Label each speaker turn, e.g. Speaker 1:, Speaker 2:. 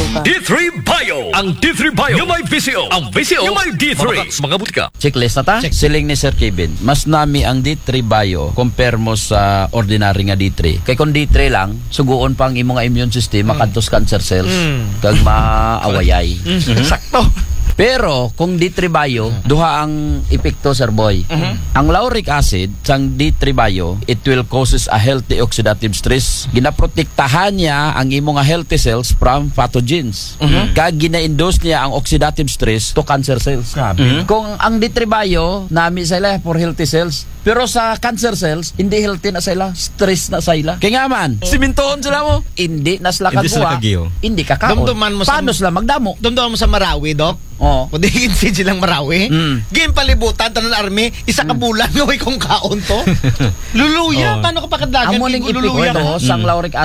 Speaker 1: pa.
Speaker 2: D3 Bio. Ang D3 Bio yung may VCO. Ang VCO yung may D3. Mga butika.
Speaker 3: Checklist na ta? Siling ni Sir Kevin. Mas nami ang D3 Bio compare mo sa ordinary nga D3. Kay kung D3 lang, suguon pa ang imong immune system makadtos cancer cells kag maawayay.
Speaker 4: Sakto.
Speaker 3: Pero kung D3 Bio, duha ang epekto, Sir Boy. Ang lauric acid sang D3 Bio, it will causes a healthy oxidative stress. Ginaprotektahan niya ang imong healthy cells from pathogens. Kag gina-induce niya ang oxidative stress to cancer cells. Kung ang D3 Bio, nami sila for healthy cells. Pero sa cancer cells, hindi healthy na sila, stress na sila. Kaya nga man, simintoon sila mo, hindi na sila
Speaker 5: Hindi sila
Speaker 3: kagwa,
Speaker 5: kagiyo.
Speaker 3: hindi kakaon.
Speaker 4: Dumduman mo sa-
Speaker 3: Paano sila magdamo?
Speaker 4: Dumdum mo sa Marawi, Dok.
Speaker 3: Oh.
Speaker 4: Kung di kinsin silang Marawi, game palibutan, tanan army, isa ka bulan, ngaway kong kaon to. Luluya, paano ka pa kadagan?
Speaker 3: Ang muling
Speaker 4: Luluya
Speaker 3: epekto
Speaker 4: ka.
Speaker 3: sang lauric